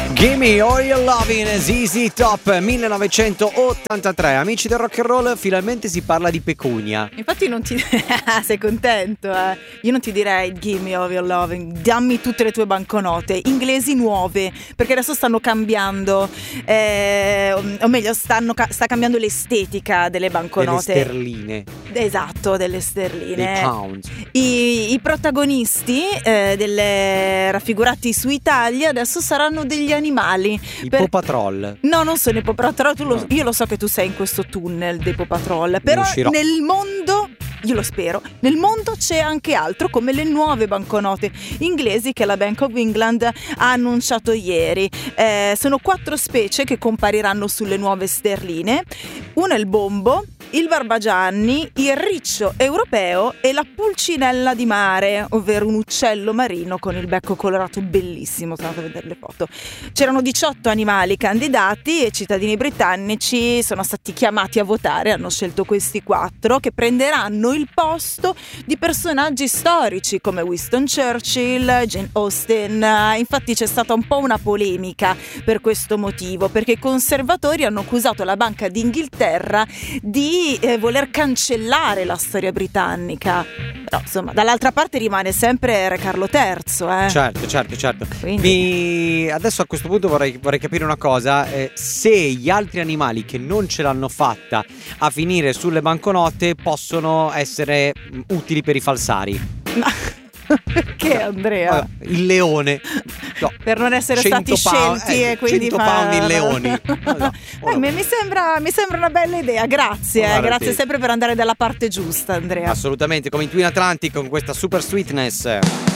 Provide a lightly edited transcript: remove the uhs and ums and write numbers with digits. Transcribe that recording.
Gimme All Your Lovin', ZZ Top 1983. Amici del rock and roll, finalmente si parla di pecunia. Infatti non ti sei contento, eh? Io non ti direi gimme all your loving, dammi tutte le tue banconote inglesi nuove, perché adesso stanno cambiando, o meglio sta cambiando l'estetica delle banconote. Delle sterline. Esatto, delle sterline. Dei pounds. I protagonisti delle raffigurati su Italia adesso saranno degli animali. I Paw Patrol. No, non sono i Paw Patrol, No. io lo so che tu sei in questo tunnel dei Paw Patrol, però uscirò. nel mondo, io lo spero, nel mondo c'è anche altro, come le nuove banconote inglesi che la Bank of England ha annunciato ieri. Sono 4 specie che compariranno sulle nuove sterline. Una è il bombo, il barbagianni, il riccio europeo e la pulcinella di mare, ovvero un uccello marino con il becco colorato bellissimo. Sono andata a vedere le foto. C'erano 18 animali candidati e i cittadini britannici sono stati chiamati a votare. Hanno scelto questi 4 che prenderanno il posto di personaggi storici come Winston Churchill, Jane Austen. Infatti c'è stata un po' una polemica per questo motivo, perché i conservatori hanno accusato la Banca d'Inghilterra di voler cancellare la storia britannica. Però insomma, dall'altra parte rimane sempre Re Carlo III. Certo. Quindi... Adesso a questo punto vorrei capire una cosa. Se gli altri animali che non ce l'hanno fatta a finire sulle banconote possono essere utili per i falsari. Perché, Andrea? Il leone. No, Per non essere stati 100 pound, scelti e quindi 100 pound in leoni. Mi sembra una bella idea, grazie. Guarda Grazie te. sempre per andare dalla parte giusta, Andrea. Assolutamente, come in Twin Atlantic con questa super sweetness.